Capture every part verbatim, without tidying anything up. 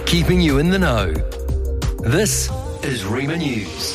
keeping you in the know. This is Rima News.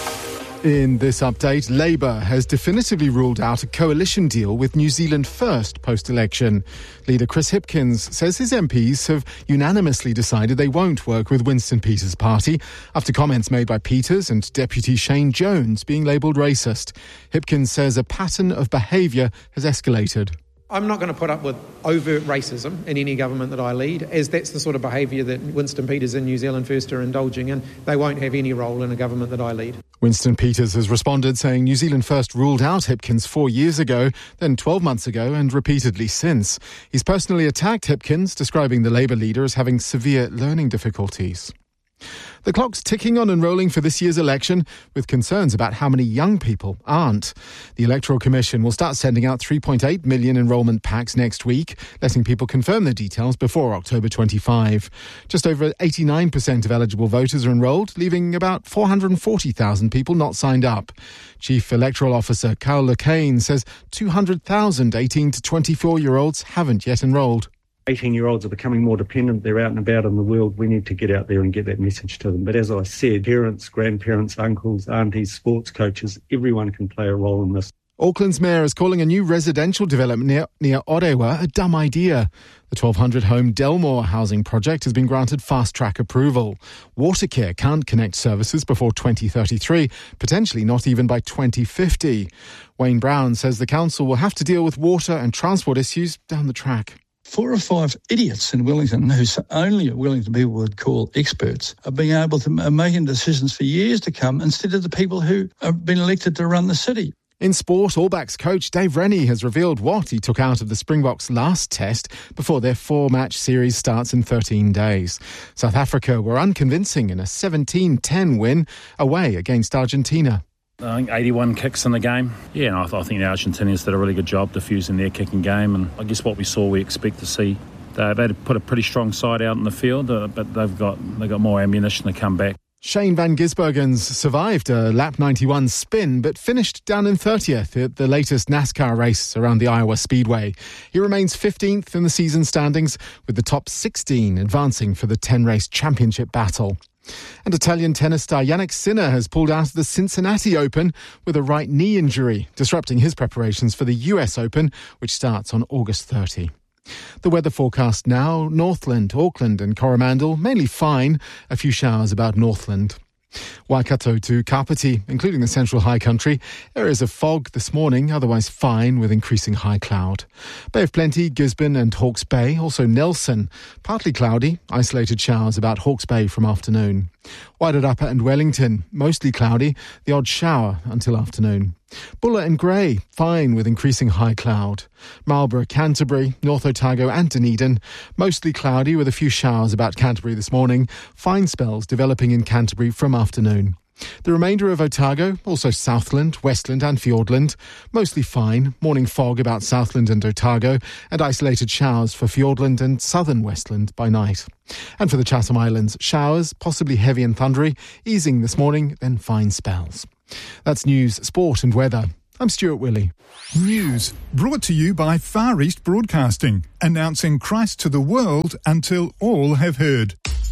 In this update, Labour has definitively ruled out a coalition deal with New Zealand First post-election. Leader Chris Hipkins says his M Ps have unanimously decided they won't work with Winston Peters' party after comments made by Peters and Deputy Shane Jones being labelled racist. Hipkins says a pattern of behaviour has escalated. I'm not going to put up with overt racism in any government that I lead, as that's the sort of behaviour that Winston Peters and New Zealand First are indulging in. They won't have any role in a government that I lead. Winston Peters has responded saying New Zealand First ruled out Hipkins four years ago, then twelve months ago and repeatedly since. He's personally attacked Hipkins, describing the Labour leader as having severe learning difficulties. The clock's ticking on and rolling for this year's election, with concerns about how many young people aren't. The Electoral Commission will start sending out three point eight million enrolment packs next week, letting people confirm their details before October twenty-fifth. Just over eighty-nine percent of eligible voters are enrolled, leaving about four hundred forty thousand people not signed up. Chief Electoral Officer Carl Lacane says two hundred thousand eighteen to twenty-four-year-olds haven't yet enrolled. eighteen-year-olds are becoming more dependent. They're out and about in the world. We need to get out there and get that message to them. But as I said, parents, grandparents, uncles, aunties, sports coaches, everyone can play a role in this. Auckland's mayor is calling a new residential development near, near Orewa a dumb idea. The twelve hundred home Delmore housing project has been granted fast-track approval. Watercare can't connect services before twenty thirty-three, potentially not even by twenty fifty. Wayne Brown says the council will have to deal with water and transport issues down the track. Four or five idiots in Wellington who only Wellington people would call experts are being able to are making decisions for years to come instead of the people who have been elected to run the city. In sport, All Blacks coach Dave Rennie has revealed what he took out of the Springboks' last test before their four-match series starts in thirteen days. South Africa were unconvincing in a seventeen ten win away against Argentina. I think eighty-one kicks in the game. Yeah, and I, th- I think the Argentinians did a really good job diffusing their kicking game, and I guess what we saw we expect to see. They, they put a pretty strong side out in the field, uh, but they've got they've got more ammunition to come back. Shane van Gisbergens survived a lap ninety-one spin but finished down in thirtieth at the latest NASCAR race around the Iowa Speedway. He remains fifteenth in the season standings, with the top sixteen advancing for the ten-race championship battle. And Italian tennis star Jannik Sinner has pulled out of the Cincinnati Open with a right knee injury, disrupting his preparations for the U S Open, which starts on August thirtieth. The weather forecast now: Northland, Auckland and Coromandel, mainly fine, a few showers about Northland. Waikato to Kapiti, including the central high country. Areas of fog this morning, otherwise fine with increasing high cloud. Bay of Plenty, Gisborne and Hawke's Bay, also Nelson. Partly cloudy, isolated showers about Hawke's Bay from afternoon. Wairarapa and Wellington, mostly cloudy, the odd shower until afternoon. Bulla and Grey, fine with increasing high cloud. Marlborough, Canterbury, North Otago and Dunedin, mostly cloudy with a few showers about Canterbury this morning. Fine spells developing in Canterbury from afternoon. The remainder of Otago, also Southland, Westland and Fiordland, mostly fine, morning fog about Southland and Otago, and isolated showers for Fiordland and southern Westland by night. And for the Chatham Islands, showers, possibly heavy and thundery, easing this morning, then fine spells. That's news, sport and weather. I'm Stuart Willey. News brought to you by Far East Broadcasting, announcing Christ to the world until all have heard.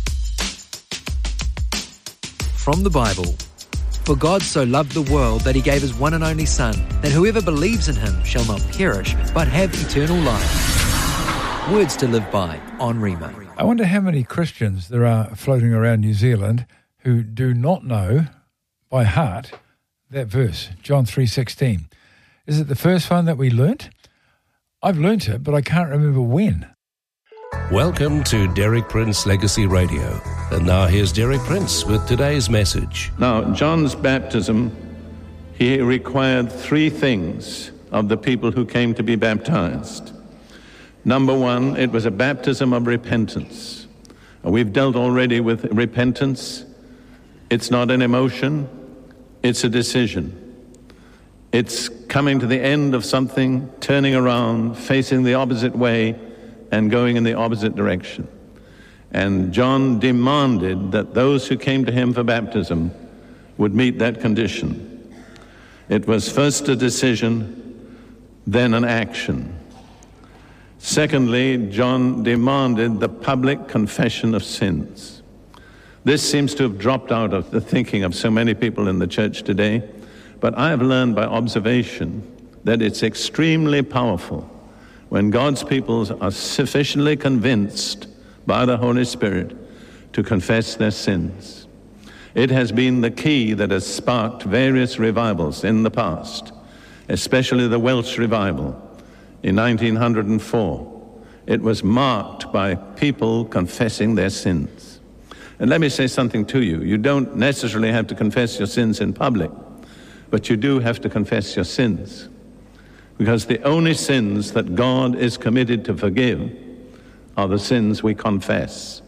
From the Bible. For God so loved the world that he gave his one and only Son, that whoever believes in him shall not perish, but have eternal life. Words to live by on Rima. I wonder how many Christians there are floating around New Zealand who do not know by heart that verse, John three sixteen. Is it the first one that we learnt? I've learnt it, but I can't remember when. Welcome to Derek Prince Legacy Radio. And now here's Derek Prince with today's message. Now, John's baptism, he required three things of the people who came to be baptized. Number one, it was a baptism of repentance. We've dealt already with repentance. It's not an emotion, it's a decision. It's coming to the end of something, turning around, facing the opposite way, and going in the opposite direction. And John demanded that those who came to him for baptism would meet that condition. It was first a decision, then an action. Secondly, John demanded the public confession of sins. This seems to have dropped out of the thinking of so many people in the church today, but I have learned by observation that it's extremely powerful when God's people are sufficiently convinced by the Holy Spirit to confess their sins. It has been the key that has sparked various revivals in the past, especially the Welsh revival in nineteen oh four. It was marked by people confessing their sins. And let me say something to you. You don't necessarily have to confess your sins in public, but you do have to confess your sins. Because the only sins that God is committed to forgive are the sins we confess.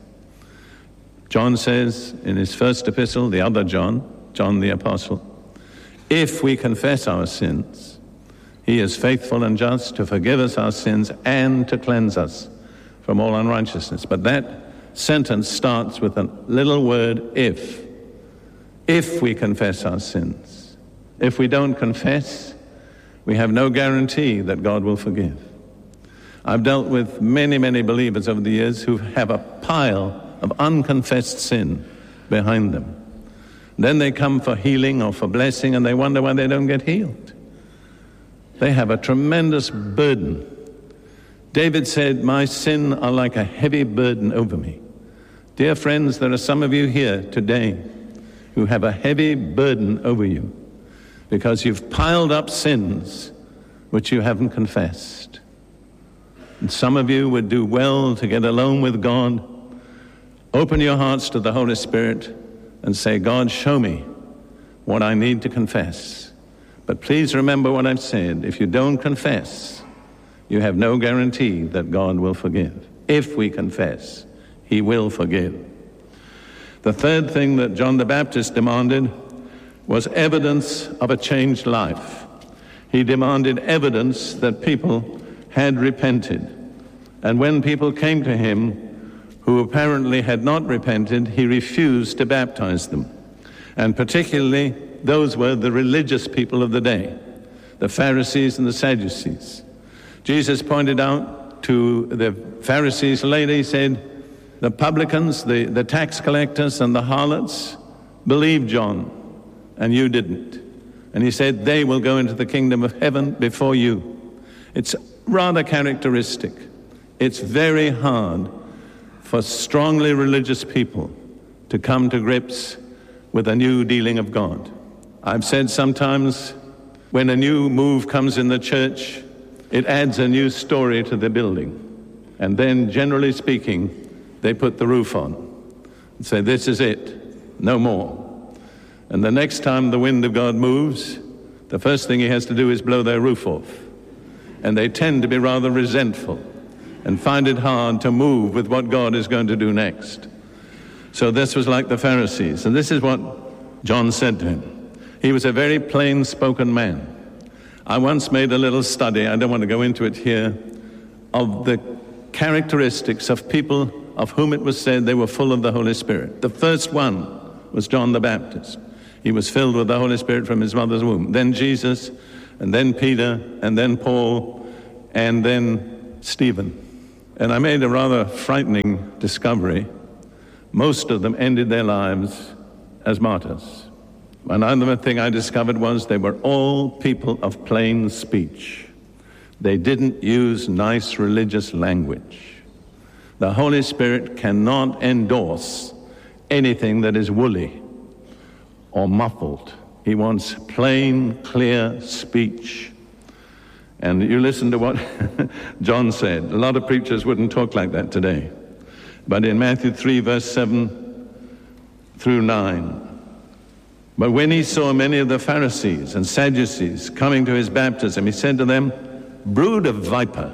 John says in his first epistle, the other John, John the Apostle, if we confess our sins, he is faithful and just to forgive us our sins and to cleanse us from all unrighteousness. But that sentence starts with a little word, if. If we confess our sins. If we don't confess, we have no guarantee that God will forgive. I've dealt with many, many believers over the years who have a pile of unconfessed sin behind them. Then they come for healing or for blessing, and they wonder why they don't get healed. They have a tremendous burden. David said, my sin are like a heavy burden over me. Dear friends, there are some of you here today who have a heavy burden over you because you've piled up sins which you haven't confessed. And some of you would do well to get alone with God, open your hearts to the Holy Spirit, and say, God, show me what I need to confess. But please remember what I've said. If you don't confess, you have no guarantee that God will forgive. If we confess, he will forgive. The third thing that John the Baptist demanded was evidence of a changed life. He demanded evidence that people had repented. And when people came to him who apparently had not repented, he refused to baptize them. And particularly, those were the religious people of the day, the Pharisees and the Sadducees. Jesus pointed out to the Pharisees later, he said, the publicans, the, the tax collectors and the harlots believed John, and you didn't. And he said, they will go into the kingdom of heaven before you. It's rather characteristic. It's very hard for strongly religious people to come to grips with a new dealing of God. I've said sometimes when a new move comes in the church, it adds a new story to the building. And then, generally speaking, they put the roof on and say, this is it, no more. And the next time the wind of God moves, the first thing he has to do is blow their roof off. And they tend to be rather resentful and find it hard to move with what God is going to do next. So this was like the Pharisees. And this is what John said to him. He was a very plain-spoken man. I once made a little study, I don't want to go into it here, of the characteristics of people of whom it was said they were full of the Holy Spirit. The first one was John the Baptist. He was filled with the Holy Spirit from his mother's womb. Then Jesus, and then Peter, and then Paul, and then Stephen. And I made a rather frightening discovery. Most of them ended their lives as martyrs. Another thing I discovered was they were all people of plain speech. They didn't use nice religious language. The Holy Spirit cannot endorse anything that is woolly or muffled. He wants plain, clear speech. And you listen to what John said. A lot of preachers wouldn't talk like that today. But in Matthew three, verse seven through nine, but when he saw many of the Pharisees and Sadducees coming to his baptism, he said to them, brood of vipers,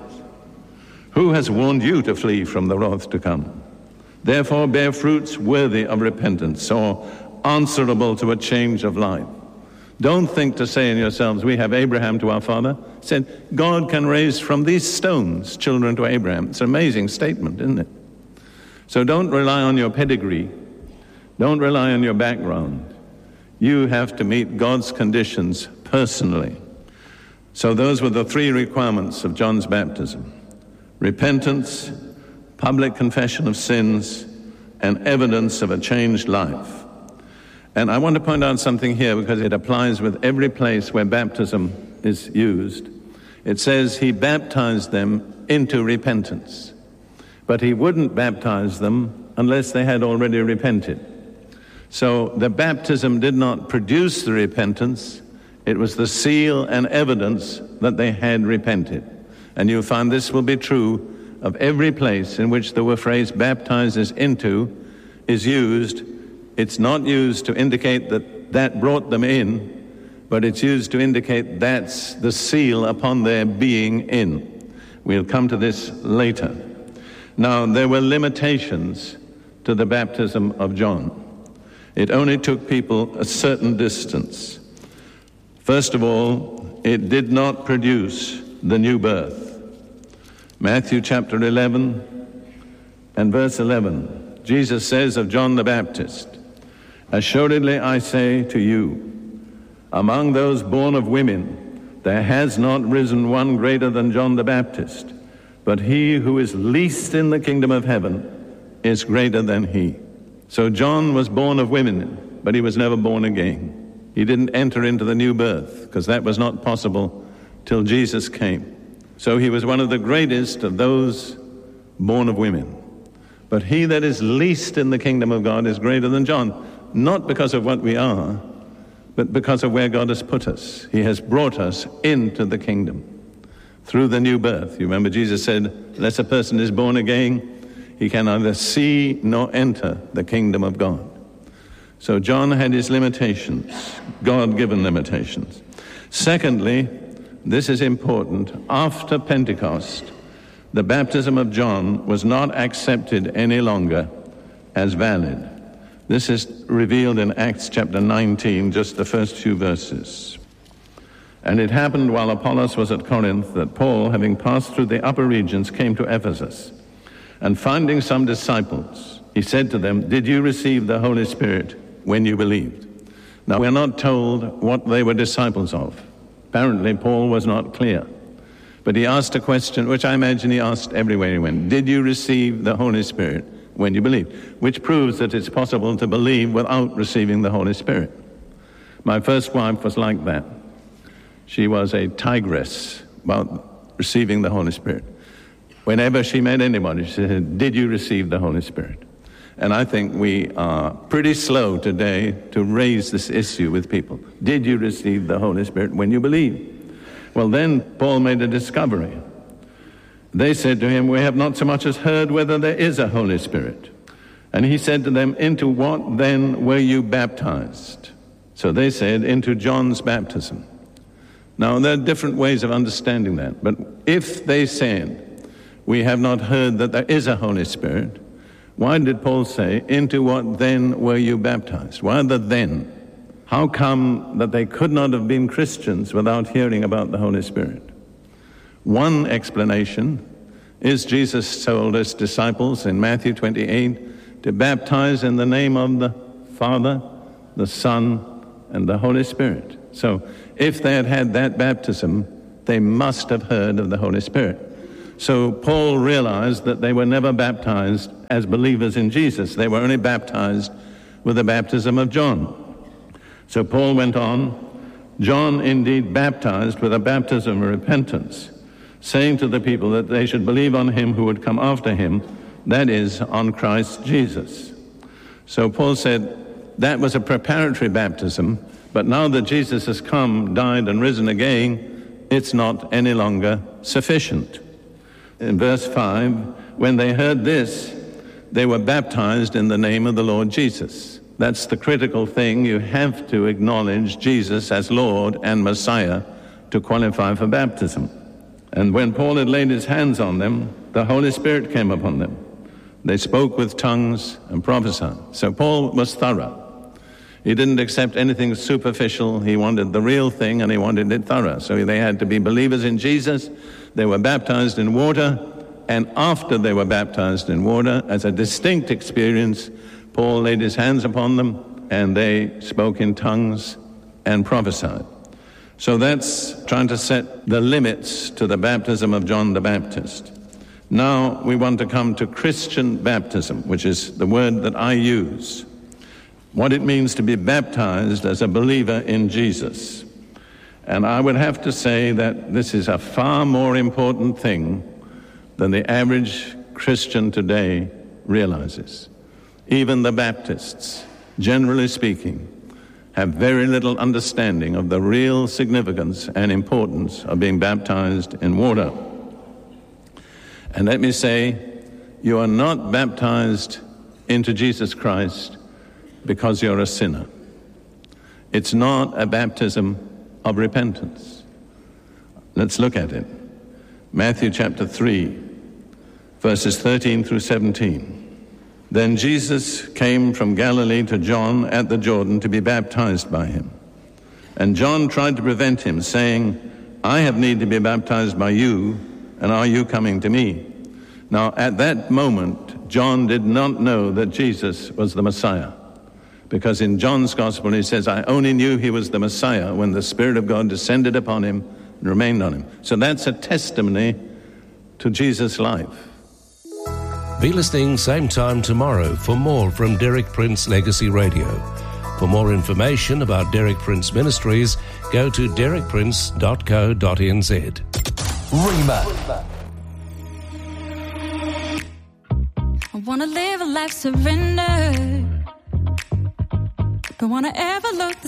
who has warned you to flee from the wrath to come? Therefore bear fruits worthy of repentance, or answerable to a change of life. Don't think to say in yourselves, we have Abraham to our father. He said, God can raise from these stones children to Abraham. It's an amazing statement, isn't it? So don't rely on your pedigree. Don't rely on your background. You have to meet God's conditions personally. So those were the three requirements of John's baptism. repentance, public confession of sins, and evidence of a changed life. And I want to point out something here because it applies with every place where baptism is used. It says he baptized them into repentance, but he wouldn't baptize them unless they had already repented. So the baptism did not produce the repentance, it was the seal and evidence that they had repented. And you'll find this will be true of every place in which the phrase baptizes into is used. It's not used to indicate that that brought them in, but it's used to indicate that's the seal upon their being in. We'll come to this later. Now, there were limitations to the baptism of John. It only took people a certain distance. First of all, it did not produce the new birth. Matthew chapter eleven and verse eleven, Jesus says of John the Baptist, "Assuredly I say to you, among those born of women, there has not risen one greater than John the Baptist, but he who is least in the kingdom of heaven is greater than he." So John was born of women, but he was never born again. He didn't enter into the new birth, because that was not possible till Jesus came. So he was one of the greatest of those born of women. But he that is least in the kingdom of God is greater than John, not because of what we are, but because of where God has put us. He has brought us into the kingdom through the new birth. You remember Jesus said, unless a person is born again, he can neither see nor enter the kingdom of God. So John had his limitations, God-given limitations. Secondly, this is important, after Pentecost, the baptism of John was not accepted any longer as valid. This is revealed in Acts chapter nineteen, just the first few verses. "And it happened while Apollos was at Corinth that Paul, having passed through the upper regions, came to Ephesus. And finding some disciples, he said to them, 'Did you receive the Holy Spirit when you believed?' Now, we're not told what they were disciples of. Apparently, Paul was not clear. But he asked a question, which I imagine he asked everywhere he went. Did you receive the Holy Spirit when you believed? Which proves that it's possible to believe without receiving the Holy Spirit. My first wife was like that. She was a tigress about receiving the Holy Spirit. Whenever she met anybody, she said, "Did you receive the Holy Spirit?" And I think we are pretty slow today to raise this issue with people. Did you receive the Holy Spirit when you believed? Well, then Paul made a discovery. They said to him, "We have not so much as heard whether there is a Holy Spirit." And he said to them, "Into what then were you baptized?" So they said, "Into John's baptism." Now, there are different ways of understanding that. But if they said, "We have not heard that there is a Holy Spirit," why did Paul say, "Into what then were you baptized?" Why the then? How come that they could not have been Christians without hearing about the Holy Spirit? One explanation is Jesus told his disciples in Matthew twenty-eight to baptize in the name of the Father, the Son, and the Holy Spirit. So if they had had that baptism, they must have heard of the Holy Spirit. So Paul realized that they were never baptized as believers in Jesus. They were only baptized with the baptism of John. So Paul went on, "John indeed baptized with a baptism of repentance, saying to the people that they should believe on him who would come after him, that is, on Christ Jesus." So Paul said that was a preparatory baptism, but now that Jesus has come, died, and risen again, it's not any longer sufficient. In verse five, when they heard this, they were baptized in the name of the Lord Jesus. That's the critical thing. You have to acknowledge Jesus as Lord and Messiah to qualify for baptism. And when Paul had laid his hands on them, the Holy Spirit came upon them. They spoke with tongues and prophesied. So Paul was thorough. He didn't accept anything superficial. He wanted the real thing, and he wanted it thorough. So they had to be believers in Jesus. They were baptized in water, and after they were baptized in water, as a distinct experience, Paul laid his hands upon them, and they spoke in tongues and prophesied. So that's trying to set the limits to the baptism of John the Baptist. Now we want to come to Christian baptism, which is the word that I use. What it means to be baptized as a believer in Jesus. And I would have to say that this is a far more important thing than the average Christian today realizes. Even the Baptists, generally speaking, have very little understanding of the real significance and importance of being baptized in water. And let me say, you are not baptized into Jesus Christ because you're a sinner. It's not a baptism of repentance. Let's look at it. Matthew chapter three, verses thirteen through seventeen. Then Jesus came from Galilee to John at the Jordan to be baptized by him. And John tried to prevent him, saying, I have need to be baptized by you, and are you coming to me? Now, at that moment, John did not know that Jesus was the Messiah, because in John's Gospel he says, I only knew he was the Messiah when the Spirit of God descended upon him and remained on him. So that's a testimony to Jesus' life. Be listening same time tomorrow for more from Derek Prince Legacy Radio. For more information about Derek Prince Ministries, go to derek prince dot co dot n z. Rima. I wanna live a life surrendered. Don't wanna ever look the